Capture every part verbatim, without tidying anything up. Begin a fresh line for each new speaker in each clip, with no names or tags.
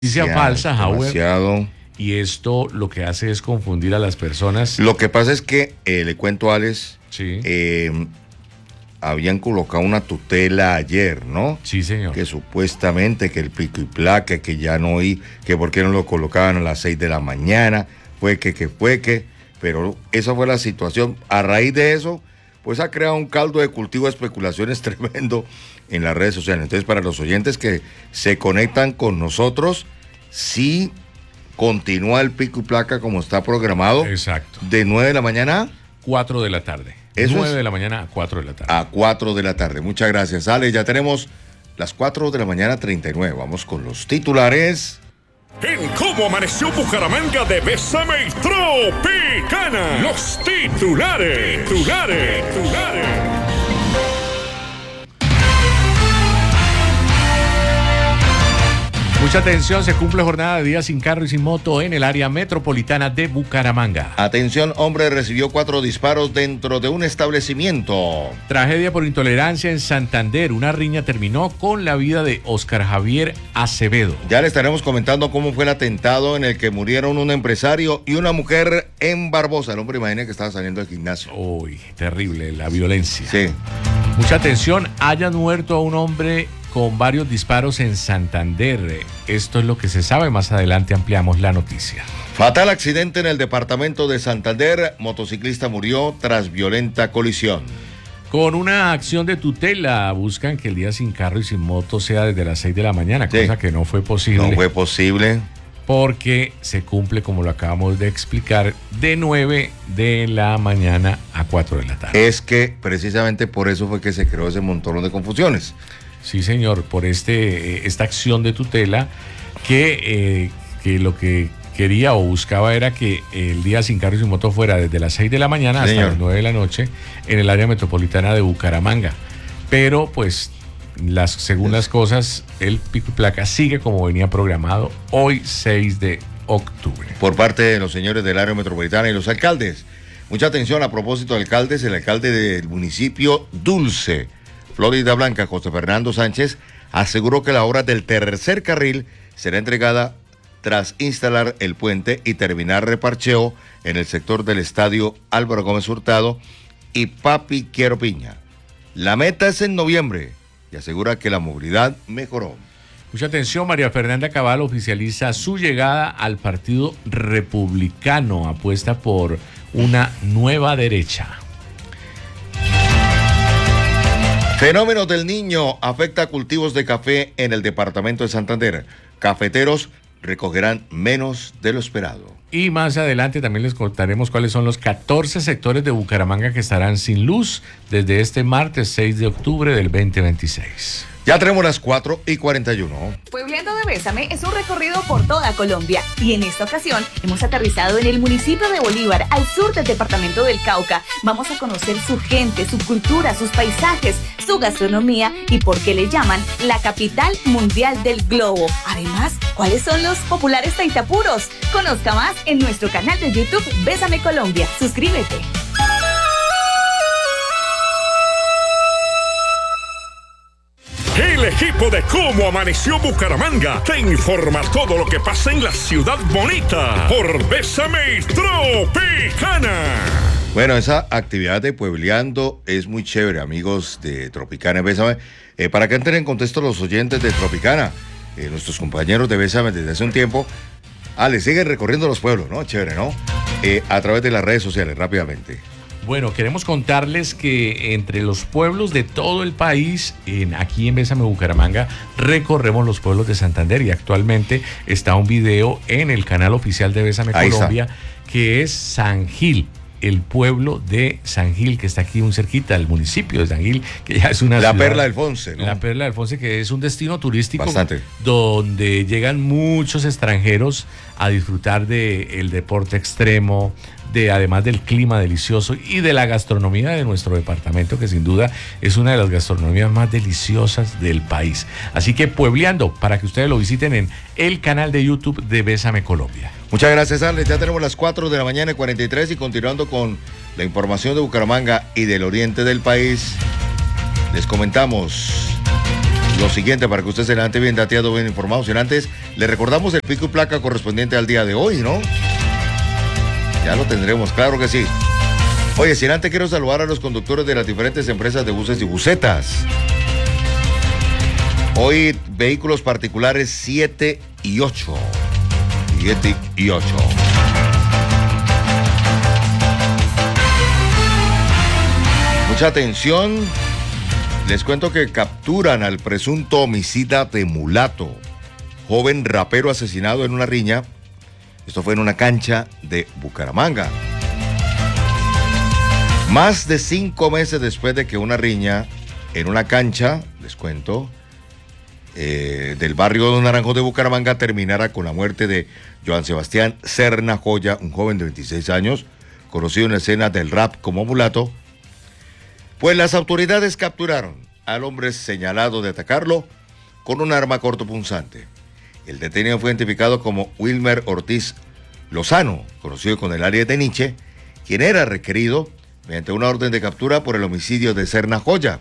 noticia falsa, Howard.
Demasiado.
Y esto lo que hace es confundir a las personas.
Lo que pasa es que, eh, le cuento a Alex,
Sí.
eh, habían colocado una tutela ayer, ¿no?
Sí, señor.
Que supuestamente que el pico y placa, que ya no oí, que por qué no lo colocaban a las seis de la mañana, fue que, que fue que, pero esa fue la situación. A raíz de eso, pues ha creado un caldo de cultivo de especulaciones tremendo en las redes sociales. Entonces, para los oyentes que se conectan con nosotros, sí continúa el pico y placa como está programado.
Exacto.
De nueve de la mañana
cuatro de la tarde.
Eso
nueve
es
de la mañana a cuatro de la tarde.
a cuatro de la tarde. Muchas gracias, Ale. Ya tenemos las cuatro de la mañana treinta y nueve. Vamos con los titulares.
En cómo amaneció Bucaramanga de Bésame y Tropicana. Los titulares. Titulares. Titulares.
Mucha atención, se cumple jornada de día sin carro y sin moto en el área metropolitana de Bucaramanga.
Atención, hombre recibió cuatro disparos dentro de un establecimiento.
Tragedia por intolerancia en Santander. Una riña terminó con la vida de Oscar Javier Acevedo.
Ya le estaremos comentando cómo fue el atentado en el que murieron un empresario y una mujer en Barbosa. El hombre, imagínate que estaba saliendo del gimnasio.
Uy, terrible la violencia.
Sí.
Mucha atención, hayan muerto a un hombre con varios disparos en Santander. Esto es lo que se sabe. Más adelante ampliamos la noticia.
Fatal accidente en el departamento de Santander. Motociclista murió tras violenta colisión.
Con una acción de tutela buscan que el día sin carro y sin moto sea desde las seis de la mañana,
Sí.
cosa que no fue posible.
No fue posible.
Porque se cumple, como lo acabamos de explicar, de nueve de la mañana a cuatro de la tarde.
Es que precisamente por eso fue que se creó ese montón de confusiones.
Sí, señor, por este esta acción de tutela que, eh, que lo que quería o buscaba era que el día sin carro y sin moto fuera desde las seis de la mañana hasta
Señor.
las nueve de la noche en el área metropolitana de Bucaramanga. Pero pues las, según las cosas, el pico y placa sigue como venía programado hoy seis de octubre.
Por parte de los señores del área metropolitana y los alcaldes. Mucha atención a propósito de alcaldes, el alcalde del municipio Dulce, Florida Blanca, José Fernando Sánchez, aseguró que la obra del tercer carril será entregada tras instalar el puente y terminar reparcheo en el sector del estadio Álvaro Gómez Hurtado y Papi Quiero Piña. La meta es en noviembre y asegura que la movilidad mejoró.
Mucha atención, María Fernanda Cabal oficializa su llegada al Partido Republicano, apuesta por una nueva derecha.
Fenómeno del Niño afecta a cultivos de café en el departamento de Santander. Cafeteros recogerán menos de lo esperado.
Y más adelante también les contaremos cuáles son los catorce sectores de Bucaramanga que estarán sin luz desde este martes seis de octubre del veinte veintiséis.
Ya tenemos las cuatro y cuarenta y uno.
Puebleando de Bésame es un recorrido por toda Colombia y en esta ocasión hemos aterrizado en el municipio de Bolívar, al sur del departamento del Cauca. Vamos a conocer su gente, su cultura, sus paisajes, su gastronomía y por qué le llaman la capital mundial del globo. Además, ¿cuáles son los populares taitapuros? Conozca más en nuestro canal de YouTube Bésame Colombia. Suscríbete.
El equipo de Cómo Amaneció Bucaramanga te informa todo lo que pasa en la ciudad bonita por Bésame y Tropicana.
Bueno, esa actividad de puebleando es muy chévere, amigos de Tropicana. Bésame. Eh, para que entren en contexto los oyentes de Tropicana, eh, nuestros compañeros de Bésame desde hace un tiempo, ah, le siguen recorriendo los pueblos, ¿no? Chévere, ¿no? Eh, a través de las redes sociales, rápidamente.
Bueno, queremos contarles que entre los pueblos de todo el país, en, aquí en Bésame Bucaramanga, recorremos los pueblos de Santander y actualmente está un video en el canal oficial de Bésame
Ahí
Colombia
está.
Que es San Gil, el pueblo de San Gil, que está aquí un cerquita, el municipio de San Gil, que ya es una
La
ciudad,
Perla del Fonce, ¿no?
La Perla del Fonce, que es un destino turístico
Bastante.
donde llegan muchos extranjeros a disfrutar del deporte extremo, de además del clima delicioso y de la gastronomía de nuestro departamento, que sin duda es una de las gastronomías más deliciosas del país. Así que puebleando, para que ustedes lo visiten en el canal de YouTube de Bésame Colombia.
Muchas gracias, Alex. Ya tenemos las cuatro de la mañana y cuarenta y tres y continuando con la información de Bucaramanga y del oriente del país, les comentamos lo siguiente para que usted se levante bien dateado, bien informado. Si antes le recordamos el pico y placa correspondiente al día de hoy, ¿no? Ya lo tendremos, claro que sí. Oye, si antes quiero saludar a los conductores de las diferentes empresas de buses y busetas. Hoy vehículos particulares siete y ocho. siete y ocho. Mucha atención. Les cuento que capturan al presunto homicida de Mulato, joven rapero asesinado en una riña. Esto fue en una cancha de Bucaramanga. Más de cinco meses después de que una riña en una cancha, les cuento, eh, del barrio de Naranjos de Bucaramanga terminara con la muerte de Joan Sebastián Serna Joya, un joven de veintiséis años, conocido en la escena del rap como Mulato, pues las autoridades capturaron al hombre señalado de atacarlo con un arma cortopunzante. El detenido fue identificado como Wilmer Ortiz Lozano, conocido con el alias de Nietzsche, quien era requerido mediante una orden de captura por el homicidio de Serna Joya.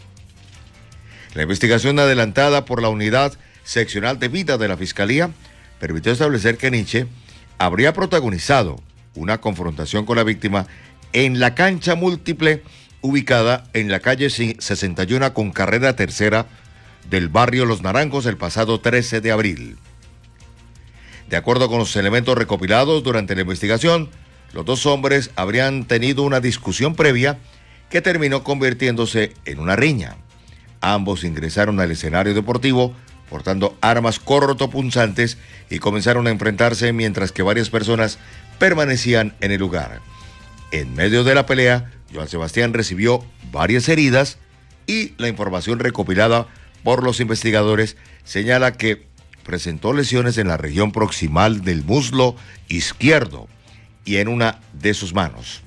La investigación adelantada por la Unidad Seccional de Vida de la Fiscalía permitió establecer que Nietzsche habría protagonizado una confrontación con la víctima en la cancha múltiple ubicada en la calle sesenta y uno con carrera tercera del barrio Los Naranjos el pasado trece de abril. De acuerdo con los elementos recopilados durante la investigación, los dos hombres habrían tenido una discusión previa que terminó convirtiéndose en una riña. Ambos ingresaron al escenario deportivo portando armas cortopunzantes y comenzaron a enfrentarse mientras que varias personas permanecían en el lugar. En medio de la pelea, Joan Sebastián recibió varias heridas y la información recopilada por los investigadores señala que presentó lesiones en la región proximal del muslo izquierdo y en una de sus manos.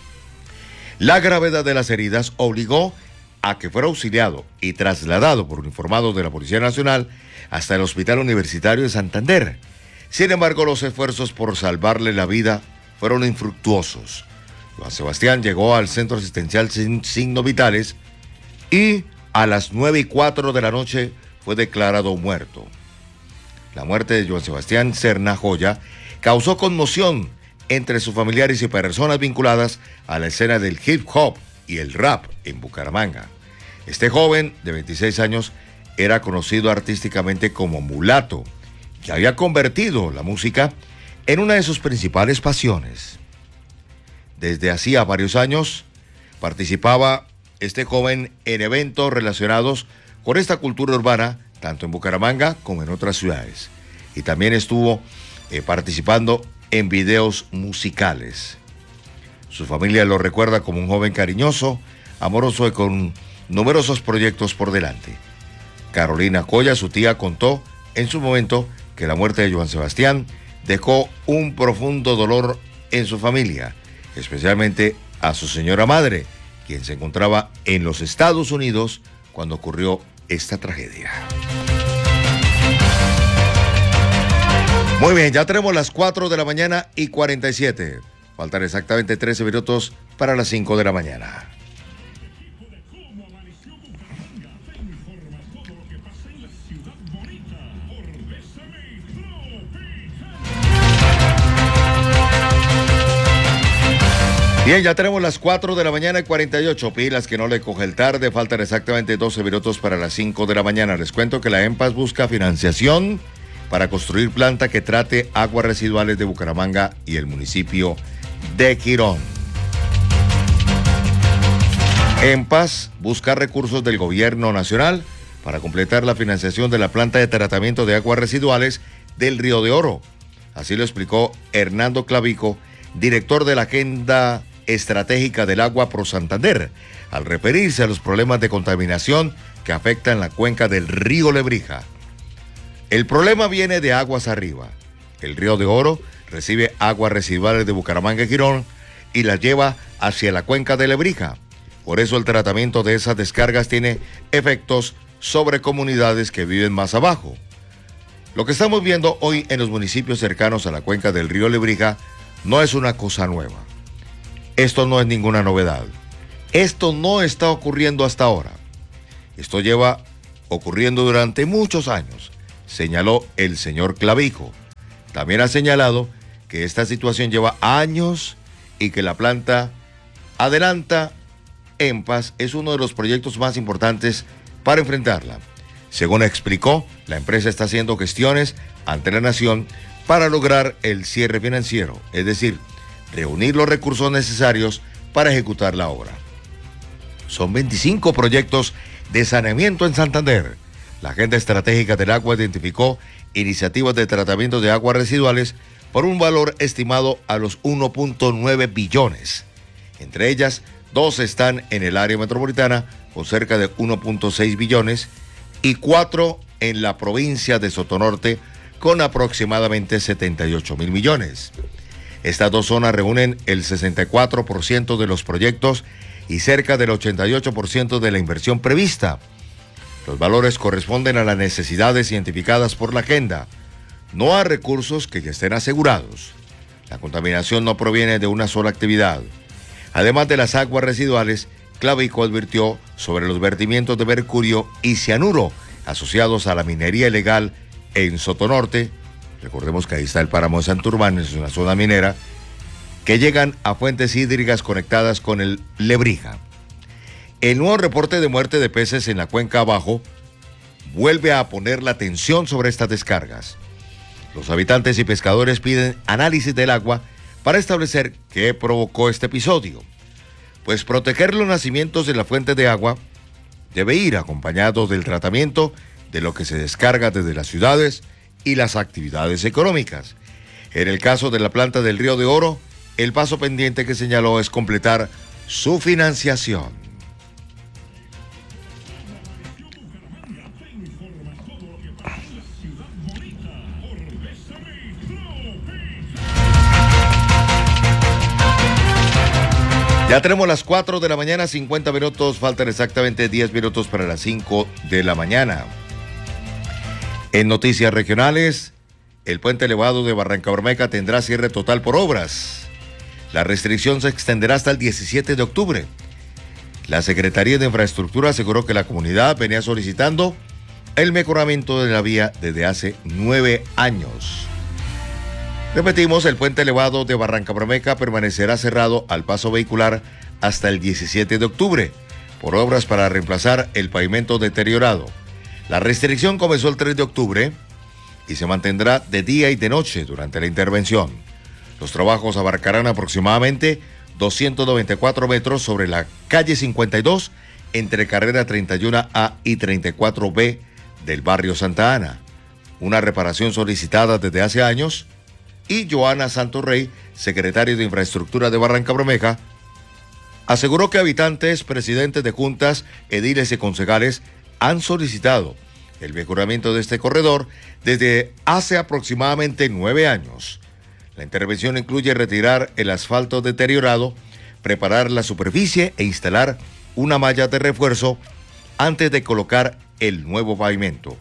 La gravedad de las heridas obligó a que fuera auxiliado y trasladado por uniformados de la Policía Nacional hasta el Hospital Universitario de Santander. Sin embargo, los esfuerzos por salvarle la vida fueron infructuosos. Juan Sebastián llegó al centro asistencial sin signos vitales y a las nueve y cuatro de la noche fue declarado muerto. La muerte de Joan Sebastián Serna Joya causó conmoción entre sus familiares y personas vinculadas a la escena del hip hop y el rap en Bucaramanga. Este joven de veintiséis años era conocido artísticamente como Mulato, que había convertido la música en una de sus principales pasiones. Desde hacía varios años participaba este joven en eventos relacionados con esta cultura urbana, tanto en Bucaramanga como en otras ciudades. Y también estuvo eh, participando en videos musicales. Su familia lo recuerda como un joven cariñoso, amoroso y con numerosos proyectos por delante. Carolina Joya, su tía, contó en su momento que la muerte de Joan Sebastián dejó un profundo dolor en su familia, especialmente a su señora madre, quien se encontraba en los Estados Unidos cuando ocurrió esta tragedia. Muy bien, ya tenemos las cuatro de la mañana y cuarenta y siete. Faltan exactamente trece minutos para las cinco de la mañana. Bien, ya tenemos las cuatro de la mañana y cuarenta y ocho. Pilas que no le coge el tarde. Faltan exactamente doce minutos para las cinco de la mañana. Les cuento que la EMPAS busca financiación para construir planta que trate aguas residuales de Bucaramanga y el municipio de Girón. EMPAS busca recursos del gobierno nacional para completar la financiación de la planta de tratamiento de aguas residuales del Río de Oro. Así lo explicó Hernando Clavijo, director de la Agenda Estratégica del Agua Pro Santander, al referirse a los problemas de contaminación que afectan la cuenca del río Lebrija. El problema viene de aguas arriba. El Río de Oro recibe aguas residuales de Bucaramanga y Girón y las lleva hacia la cuenca de Lebrija. Por eso el tratamiento de esas descargas tiene efectos sobre comunidades que viven más abajo. Lo que estamos viendo hoy en los municipios cercanos a la cuenca del río Lebrija no es una cosa nueva. Esto no es ninguna novedad. Esto no está ocurriendo hasta ahora. Esto lleva ocurriendo durante muchos años, señaló el señor Clavijo. También ha señalado que esta situación lleva años y que la planta Adelanta EMPAS es uno de los proyectos más importantes para enfrentarla. Según explicó, la empresa está haciendo gestiones ante la nación para lograr el cierre financiero, es decir, reunir los recursos necesarios para ejecutar la obra. Son veinticinco proyectos de saneamiento en Santander. La Agenda Estratégica del Agua identificó iniciativas de tratamiento de aguas residuales por un valor estimado a los uno punto nueve billones. Entre ellas, dos están en el área metropolitana con cerca de uno punto seis billones y cuatro en la provincia de Sotonorte con aproximadamente setenta y ocho mil millones. Estas dos zonas reúnen el sesenta y cuatro por ciento de los proyectos y cerca del ochenta y ocho por ciento de la inversión prevista. Los valores corresponden a las necesidades identificadas por la agenda, no a recursos que ya estén asegurados. La contaminación no proviene de una sola actividad. Además de las aguas residuales, Clavijo advirtió sobre los vertimientos de mercurio y cianuro asociados a la minería ilegal en Sotonorte. Recordemos que ahí está el páramo de Santurbán, es una zona minera, que llegan a fuentes hídricas conectadas con el Lebrija. El nuevo reporte de muerte de peces en la cuenca abajo vuelve a poner la atención sobre estas descargas. Los habitantes y pescadores piden análisis del agua para establecer qué provocó este episodio, pues proteger los nacimientos de la fuente de agua debe ir acompañado del tratamiento de lo que se descarga desde las ciudades y las actividades económicas. En el caso de la planta del Río de Oro, el paso pendiente que señaló es completar su financiación. Ya tenemos las cuatro de la mañana, cincuenta minutos, faltan exactamente diez minutos para las cinco de la mañana. En noticias regionales, el puente elevado de Barrancabermeja tendrá cierre total por obras. La restricción se extenderá hasta el diecisiete de octubre. La Secretaría de Infraestructura aseguró que la comunidad venía solicitando el mejoramiento de la vía desde hace nueve años. Repetimos, el puente elevado de Barrancabermeja permanecerá cerrado al paso vehicular hasta el diecisiete de octubre por obras para reemplazar el pavimento deteriorado. La restricción comenzó el tres de octubre y se mantendrá de día y de noche durante la intervención. Los trabajos abarcarán aproximadamente doscientos noventa y cuatro metros sobre la calle cincuenta y dos entre carrera treinta y uno A y treinta y cuatro B del barrio Santa Ana. Una reparación solicitada desde hace años. Y Joana Santorrey, secretaria de Infraestructura de Barrancabermeja, aseguró que habitantes, presidentes de juntas, ediles y concejales han solicitado el mejoramiento de este corredor desde hace aproximadamente nueve años. La intervención incluye retirar el asfalto deteriorado, preparar la superficie e instalar una malla de refuerzo antes de colocar el nuevo pavimento.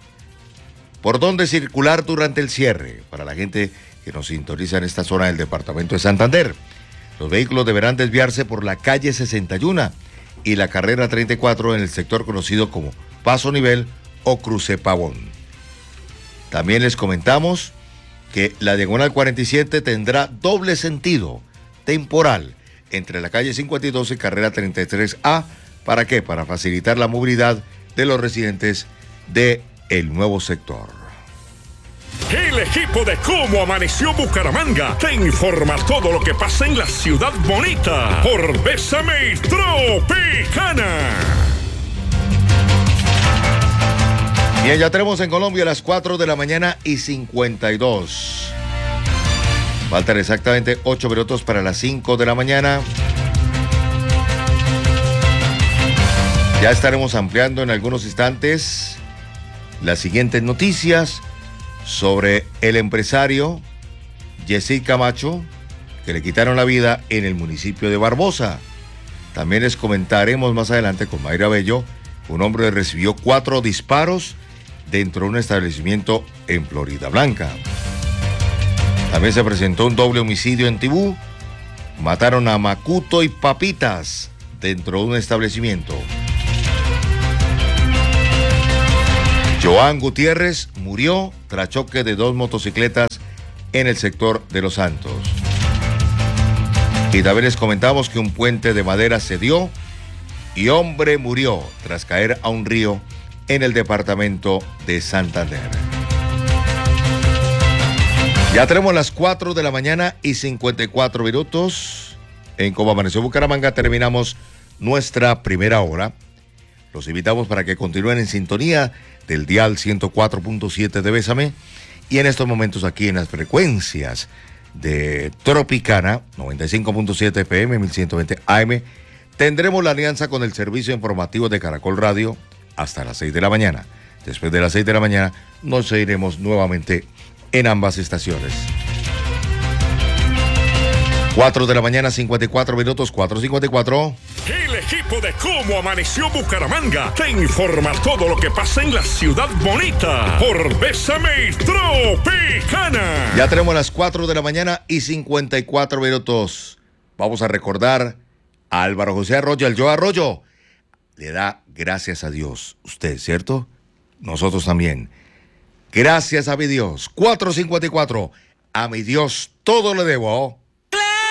¿Por dónde circular durante el cierre? Para la gente que nos sintoniza en esta zona del departamento de Santander, los vehículos deberán desviarse por la calle sesenta y uno y la carrera treinta y cuatro en el sector conocido como Paso Nivel o Cruce Pavón. También les comentamos que la diagonal cuarenta y siete tendrá doble sentido temporal entre la calle cincuenta y dos y carrera treinta y tres A. ¿Para qué? Para facilitar la movilidad de los residentes de el nuevo sector.
El equipo de Cómo Amaneció Bucaramanga te informa todo lo que pasa en la ciudad bonita por Bésame Tropicana.
Bien, ya tenemos en Colombia las cuatro de la mañana y cincuenta y dos. Faltan exactamente ocho minutos para las cinco de la mañana. Ya estaremos ampliando en algunos instantes las siguientes noticias sobre el empresario Yesid Camacho, que le quitaron la vida en el municipio de Barbosa. También les comentaremos más adelante con Mayra Bello, un hombre recibió cuatro disparos dentro de un establecimiento en Florida Blanca. También se presentó un doble homicidio en Tibú. Mataron a Macuto y Papitas dentro de un establecimiento. Joan Gutiérrez murió tras choque de dos motocicletas en el sector de Los Santos. Y también les comentamos que un puente de madera cedió y hombre murió tras caer a un río en el departamento de Santander. Ya tenemos las cuatro de la mañana y cincuenta y cuatro minutos. En Como Amaneció Bucaramanga terminamos nuestra primera hora. Los invitamos para que continúen en sintonía del dial ciento cuatro punto siete de Bésame y en estos momentos aquí en las frecuencias de Tropicana noventa y cinco punto siete F M, mil ciento veinte A M. Tendremos la alianza con el servicio informativo de Caracol Radio hasta las seis de la mañana. Después de las seis de la mañana nos iremos nuevamente en ambas estaciones. cuatro de la mañana, cincuenta y cuatro minutos, cuatro cincuenta y cuatro.
El equipo de Cómo Amaneció Bucaramanga te informa todo lo que pasa en la ciudad bonita por Bésame Tropicana.
Ya tenemos las cuatro de la mañana y cincuenta y cuatro minutos. Vamos a recordar a Álvaro José Arroyo, el Yo Arroyo. Le da gracias a Dios. Usted, ¿cierto? Nosotros también. Gracias a mi Dios. cuatro cincuenta y cuatro. A mi Dios todo le debo.